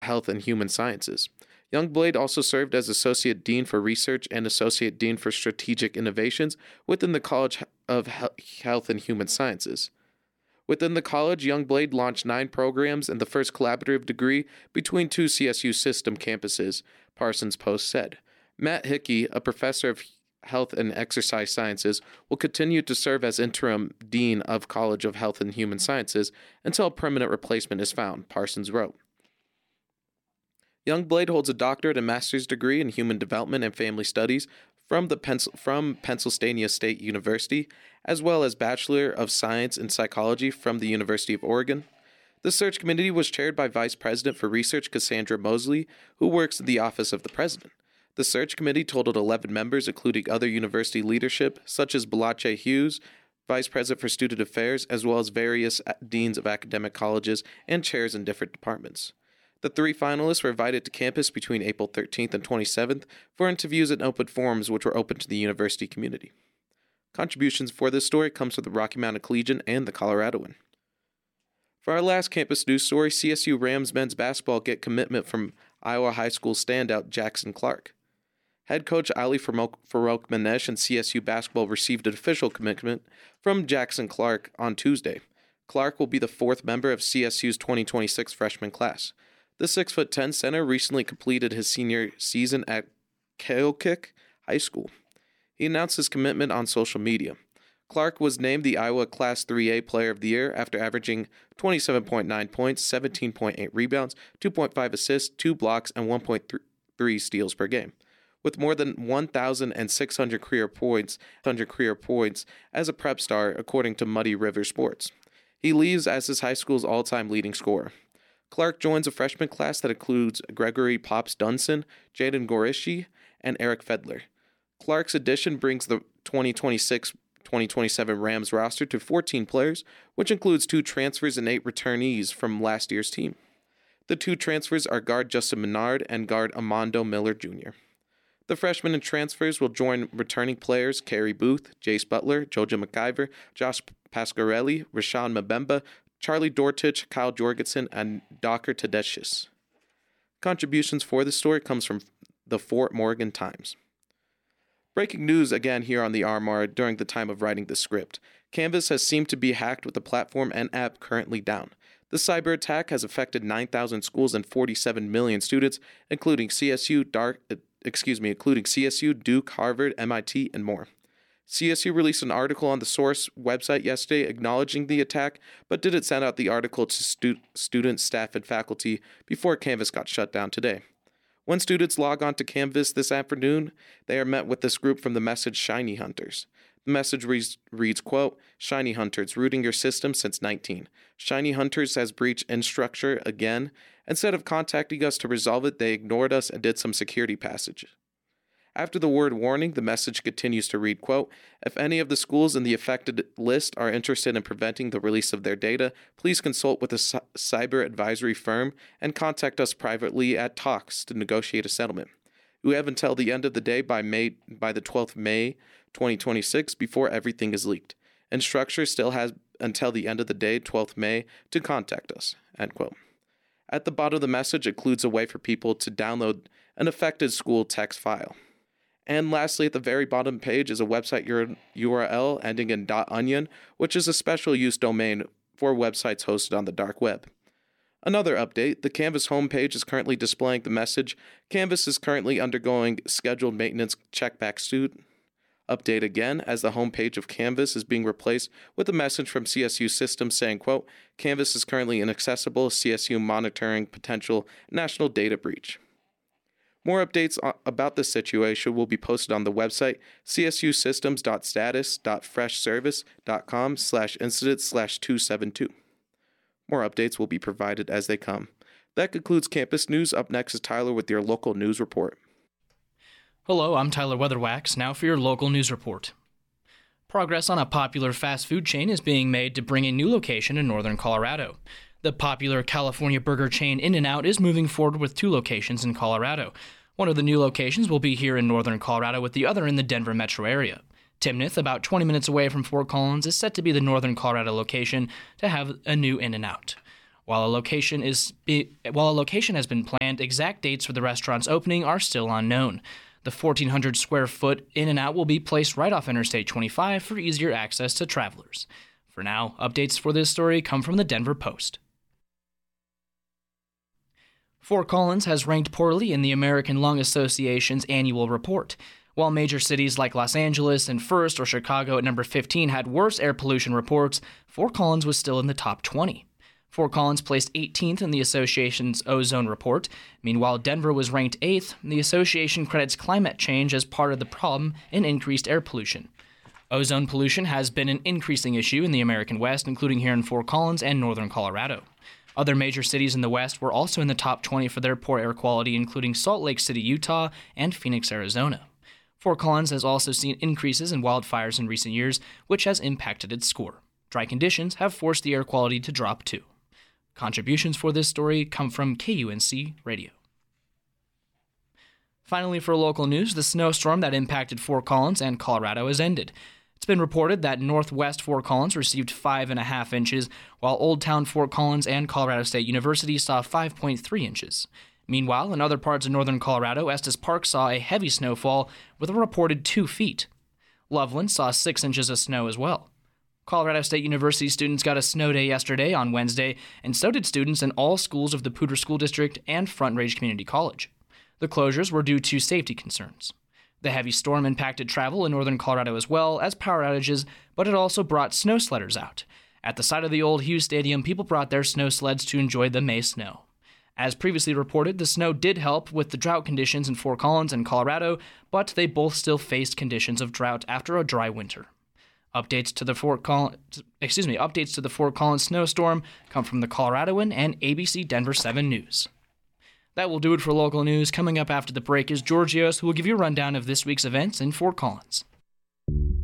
Health and Human Sciences. Youngblade also served as Associate Dean for Research and Associate Dean for Strategic Innovations within the College of Health and Human Sciences. Within the college, Youngblade launched 9 programs and the first collaborative degree between 2 CSU system campuses, Parsons Post said. Matt Hickey, a professor of Health and Exercise Sciences, will continue to serve as interim dean of College of Health and Human Sciences until a permanent replacement is found, Parsons wrote. Youngblade holds a doctorate and master's degree in human development and family studies from Pennsylvania State University, as well as Bachelor of Science in Psychology from the University of Oregon. The search committee was chaired by Vice President for Research Cassandra Mosley, who works in the Office of the President. The search committee totaled 11 members, including other university leadership, such as Balache Hughes, Vice President for Student Affairs, as well as various deans of academic colleges and chairs in different departments. The 3 finalists were invited to campus between April 13th and 27th for interviews and open forums which were open to the university community. Contributions for this story comes from the Rocky Mountain Collegian and the Coloradoan. For our last campus news story, CSU Rams men's basketball get commitment from Iowa High School standout Jackson Clark. Head coach Ali Farouk-Manesh and CSU basketball received an official commitment from Jackson Clark on Tuesday. Clark will be the 4th member of CSU's 2026 freshman class. The 6'10" center recently completed his senior season at Keokuk High School. He announced his commitment on social media. Clark was named the Iowa Class 3A Player of the Year after averaging 27.9 points, 17.8 rebounds, 2.5 assists, 2 blocks, and 1.3 steals per game. With more than 1,600 career points as a prep star, according to Muddy River Sports. He leaves as his high school's all-time leading scorer. Clark joins a freshman class that includes Gregory Pops Dunson, Jaden Gorishi, and Eric Fedler. Clark's addition brings the 2026-2027 Rams roster to 14 players, which includes 2 transfers and 8 returnees from last year's team. The 2 transfers are guard Justin Menard and guard Amando Miller Jr. The freshmen and transfers will join returning players Kerry Booth, Jace Butler, Jojo McIver, Josh Pasquarelli, Rashawn Mbemba, Charlie Dortich, Kyle Jorgensen, and Docker Tedeschius. Contributions for this story comes from the Fort Morgan Times. Breaking news again here on the RMR during the time of writing the script. Canvas has seemed to be hacked with the platform and app currently down. The cyber attack has affected 9,000 schools and 47 million students, including CSU, Duke, Harvard, MIT, and more. CSU released an article on the Source website yesterday acknowledging the attack, but didn't send out the article to students, staff, and faculty before Canvas got shut down today. When students log on to Canvas this afternoon, they are met with this group from the message Shiny Hunters. The message reads, quote, Shiny Hunters, rooting your system since 19. Shiny Hunters has breached Instructure again. Instead of contacting us to resolve it, they ignored us and did some security passages. After the word warning, the message continues to read, quote, if any of the schools in the affected list are interested in preventing the release of their data, please consult with a cyber advisory firm and contact us privately at Talks to negotiate a settlement. We have until the end of the day by the 12th May 2026 before everything is leaked. Instructure still has until the end of the day, 12th May, to contact us, end quote. At the bottom of the message includes a way for people to download an affected school text file. And lastly, at the very bottom page is a website URL ending in .onion, which is a special use domain for websites hosted on the dark web. Another update, the Canvas homepage is currently displaying the message, Canvas is currently undergoing scheduled maintenance checkback soon. Update again, as the homepage of Canvas is being replaced with a message from CSU Systems saying, quote, Canvas is currently inaccessible, CSU monitoring potential national data breach. More updates about this situation will be posted on the website csusystems.status.freshservice.com/incident/272. More updates will be provided as they come. That concludes campus news. Up next is Tyler with your local news report. Hello, I'm Tyler Weatherwax, now for your local news report. Progress on a popular fast food chain is being made to bring a new location in northern Colorado. The popular California burger chain In-N-Out is moving forward with 2 locations in Colorado. One of the new locations will be here in northern Colorado, with the other in the Denver metro area. Timnath, about 20 minutes away from Fort Collins, is set to be the northern Colorado location to have a new In-N-Out. While a location has been planned, exact dates for the restaurant's opening are still unknown. The 1,400 square foot In-N-Out will be placed right off Interstate 25 for easier access to travelers. For now, updates for this story come from the Denver Post. Fort Collins has ranked poorly in the American Lung Association's annual report. While major cities like Los Angeles and First or Chicago at number 15 had worse air pollution reports, Fort Collins was still in the top 20. Fort Collins placed 18th in the association's ozone report. Meanwhile, Denver was ranked 8th. The association credits climate change as part of the problem in increased air pollution. Ozone pollution has been an increasing issue in the American West, including here in Fort Collins and northern Colorado. Other major cities in the West were also in the top 20 for their poor air quality, including Salt Lake City, Utah, and Phoenix, Arizona. Fort Collins has also seen increases in wildfires in recent years, which has impacted its score. Dry conditions have forced the air quality to drop too. Contributions for this story come from KUNC Radio. Finally, for local news, the snowstorm that impacted Fort Collins and Colorado has ended. It's been reported that northwest Fort Collins received 5.5 inches, while Old Town Fort Collins and Colorado State University saw 5.3 inches. Meanwhile, in other parts of northern Colorado, Estes Park saw a heavy snowfall with a reported 2 feet. Loveland saw 6 inches of snow as well. Colorado State University students got a snow day yesterday on Wednesday, and so did students in all schools of the Poudre School District and Front Range Community College. The closures were due to safety concerns. The heavy storm impacted travel in northern Colorado as well as power outages, but it also brought snow sledders out. At the site of the old Hughes Stadium, people brought their snow sleds to enjoy the May snow. As previously reported, the snow did help with the drought conditions in Fort Collins and Colorado, but they both still faced conditions of drought after a dry winter. Updates to the Fort Collins snowstorm come from the Coloradoan and ABC Denver 7 News. That will do it for local news. Coming up after the break is Georgios, who will give you a rundown of this week's events in Fort Collins.